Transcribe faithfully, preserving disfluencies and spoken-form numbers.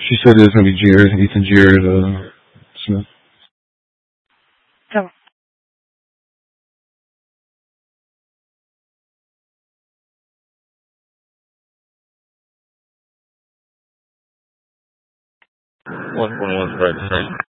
She said it was going to be Jared, Ethan Jared uh, Smith. Come One one one's right.